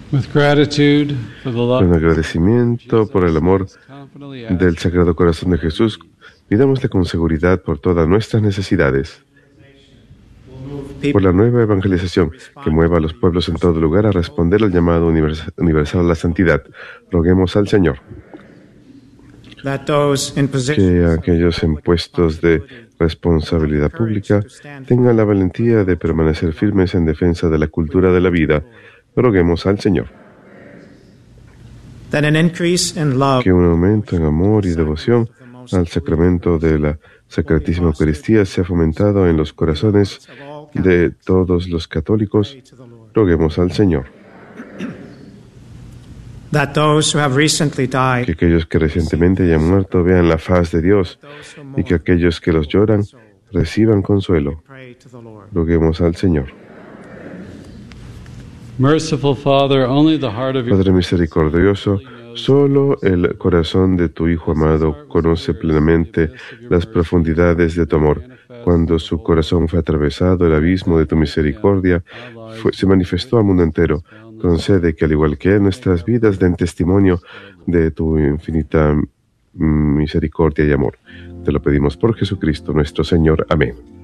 Con agradecimiento por el amor del Sagrado Corazón de Jesús, pidámosle con seguridad por todas nuestras necesidades. Por la nueva evangelización que mueva a los pueblos en todo lugar a responder al llamado universal a la santidad, roguemos al Señor. Que aquellos en puestos de responsabilidad pública tengan la valentía de permanecer firmes en defensa de la cultura de la vida, roguemos al Señor. Que un aumento en amor y devoción al sacramento de la Sacratísima Eucaristía sea fomentado en los corazones de todos los católicos, roguemos al Señor. Que aquellos que recientemente hayan muerto vean la faz de Dios y que aquellos que los lloran reciban consuelo. Roguemos al Señor. Padre misericordioso, solo el corazón de tu Hijo amado conoce plenamente las profundidades de tu amor. Cuando su corazón fue atravesado, el abismo de tu misericordia se manifestó al mundo entero. Concede que, al igual que nuestras vidas den testimonio de tu infinita misericordia y amor. Te lo pedimos por Jesucristo nuestro Señor. Amén.